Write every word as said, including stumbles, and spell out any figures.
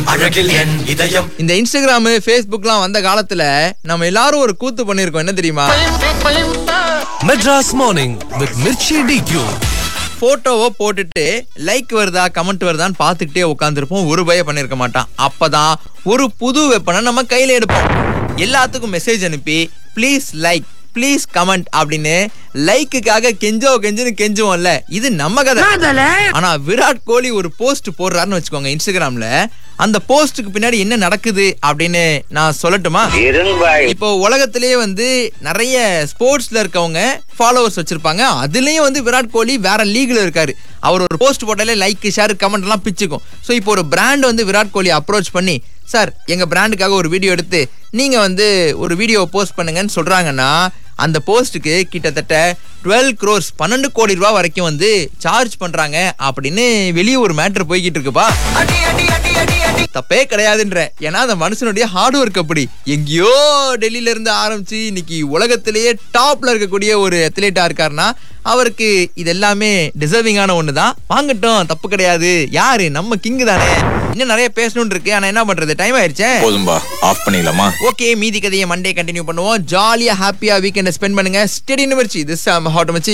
அழகில் என் இதயம். இந்த இன்ஸ்டாகிராம் ஃபேஸ்புக்லாம் வந்த காலத்துல நம்ம எல்லாரும் ஒரு கூத்து பண்ணிருக்கோம். என்ன தெரியுமா? Madras morning with Mirchi டிக்யூ. போட்டோவை போட்டுட்டு லைக் வருதா கமெண்ட் வருதான்னு பார்த்துக்கிட்டே உட்காந்துருப்போம். ஒரு பய பண்ணிருக்க மாட்டான். அப்பதான் ஒரு புது வெப்பனை நம்ம கையில எடுப்போம். எல்லாத்துக்கும் மெசேஜ் அனுப்பி ப்ளீஸ் லைக் ப்ளீஸ் கமெண்ட் அப்படின்னு லைக்குக்காக கெஞ்சோ கெஞ்சுன்னு கெஞ்சுவோம்ல, இது நம்ம கதை. ஆனா விராட் கோலி ஒரு போஸ்ட் போடுறாருன்னு வச்சுக்கோங்க இன்ஸ்டாகிராம்ல. அந்த போஸ்டுக்கு பின்னாடி என்ன நடக்குது அப்படின்னு நான் சொல்லட்டுமா? இப்போ உலகத்திலேயே வந்து நிறைய ஸ்போர்ட்ஸ்ல இருக்கவங்க ஃபாலோவர்ஸ் வச்சிருப்பாங்க. அதுலயும் வந்து விராட் கோலி வேற லீக்ல இருக்காரு. அவர் ஒரு போஸ்ட் போட்டாலே லைக் ஷேர் கமெண்ட் எல்லாம் பிச்சுக்கும். ஸோ இப்போ ஒரு பிராண்ட் வந்து விராட் கோலி அப்ரோச் பண்ணி, சார் எங்க பிராண்டுக்காக ஒரு வீடியோ எடுத்து நீங்க வந்து ஒரு வீடியோ போஸ்ட் பண்ணுங்கன்னு சொல்றாங்கன்னா, அந்த போஸ்ட்டுக்கு கிட்டத்தட்ட டுவெல் க்ரோர்ஸ் பன்னெண்டு கோடி ரூபாய் வரைக்கும் வந்து சார்ஜ் பண்றாங்க அப்படின்னு வெளியே ஒரு மேட்டர் போய்கிட்டு இருக்குப்பா. தப்பே கிடையாதுன்ற. ஏன்னா அந்த மனுஷனுடைய ஹார்ட் ஒர்க் அப்படி. எங்கேயோ டெல்லியில இருந்து ஆரம்பிச்சு இன்னைக்கு உலகத்திலேயே டாப்ல இருக்கக்கூடிய ஒரு அத்லீட்டா இருக்காருன்னா அவருக்கு இது எல்லாமே டிசர்விங்கான ஒண்ணுதான். வாங்கட்டும், தப்பு கிடையாது. யாரு நம்ம கிங் தானே. இன்னும் நிறைய பேசணும்னு இருக்கு. ஆனா என்ன பண்றது, டைம் ஆயிடுச்சே. போதும்பா, ஆஃப் பண்ணிடலாமா? ஓகே, மீதி கதையை மண்டே கண்டினியூ பண்ணுவோம். ஜாலியா ஹாப்பியா வீக்கெண்ட் ஸ்பெண்ட் பண்ணுங்க. ஸ்டெடி நிமிர்ச்சி. திஸ் ஹாட் மச்சி.